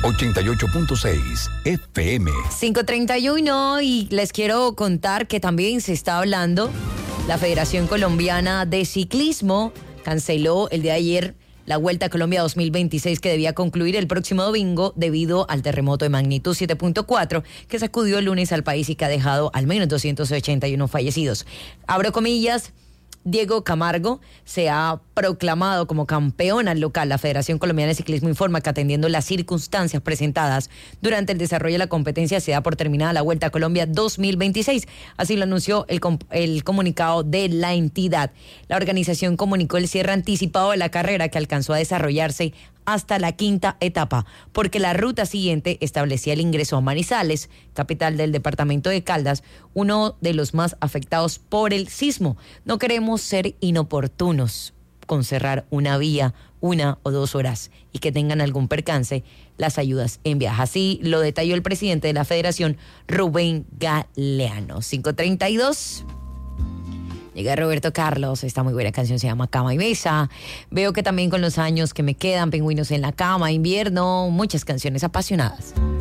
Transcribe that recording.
88.6 FM. 5:31 y les quiero contar que también se está hablando. La Federación Colombiana de Ciclismo canceló el día de ayer la Vuelta a Colombia 2026 que debía concluir el próximo domingo debido al terremoto de magnitud 7.4 que sacudió el lunes al país y que ha dejado al menos 281 fallecidos. Abro comillas. Diego Camargo se ha proclamado como campeona local. La Federación Colombiana de Ciclismo informa que atendiendo las circunstancias presentadas durante el desarrollo de la competencia se da por terminada la Vuelta a Colombia 2026. Así lo anunció el comunicado de la entidad. La organización comunicó el cierre anticipado de la carrera que alcanzó a desarrollarse hasta la quinta etapa, porque la ruta siguiente establecía el ingreso a Manizales, capital del departamento de Caldas, uno de los más afectados por el sismo. No queremos ser inoportunos con cerrar una vía 1 o 2 horas y que tengan algún percance, las ayudas en viaje. Así lo detalló el presidente de la federación, Rubén Galeano. 5:32. Llega Roberto Carlos, esta muy buena canción se llama Cama y Mesa. Veo que también con los años que me quedan, Pingüinos en la Cama, Invierno, muchas canciones apasionadas.